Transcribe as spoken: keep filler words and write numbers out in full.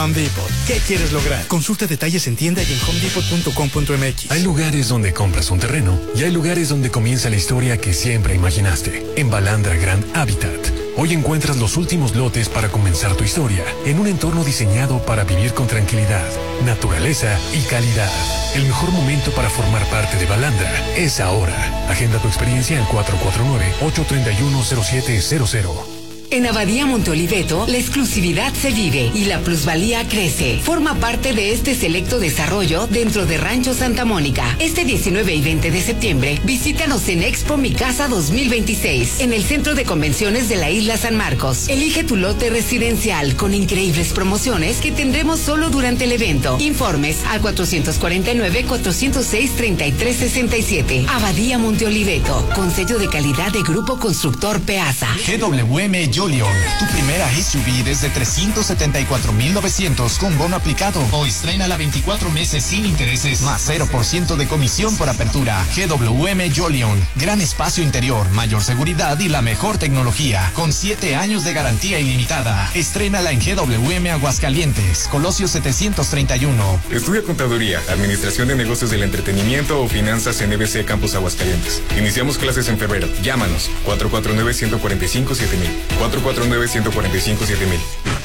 Home Depot. ¿Qué quieres lograr? Consulta detalles en tienda y en home depot punto com punto m x. Hay lugares donde compras un terreno y hay lugares donde comienza la historia que siempre imaginaste. En Balandra Grand Habitat. Hoy encuentras los últimos lotes para comenzar tu historia en un entorno diseñado para vivir con tranquilidad, naturaleza y calidad. El mejor momento para formar parte de Balandra es ahora. Agenda tu experiencia al cuatro cuatro nueve, ocho tres uno, cero siete cero cero. En Abadía Monte Oliveto, la exclusividad se vive y la plusvalía crece. Forma parte de este selecto desarrollo dentro de Rancho Santa Mónica. Este diecinueve y veinte de septiembre, visítanos en Expo Mi Casa dos mil veintiséis, en el Centro de Convenciones de la Isla San Marcos. Elige tu lote residencial con increíbles promociones que tendremos solo durante el evento. Informes al cuatro cuatro nueve, cuatro cero seis, tres tres seis siete. Abadía Monte Oliveto, con sello de calidad de Grupo Constructor Peasa. G W M Jolion, tu primera S U V desde trescientos setenta y cuatro mil novecientos con bono aplicado. O estrénala veinticuatro meses sin intereses, más cero por ciento de comisión por apertura. G W M Jolion, gran espacio interior, mayor seguridad y la mejor tecnología, con siete años de garantía ilimitada. Estrénala en G W M Aguascalientes, Colosio setecientos treinta y uno. Estudia Contaduría, Administración de Negocios del Entretenimiento o Finanzas en E B C Campus Aguascalientes. Iniciamos clases en febrero. Llámanos cuatro cuatro nueve, uno cuatro cinco, siete mil. cuatro cuatro nueve, uno cuatro cinco, siete mil.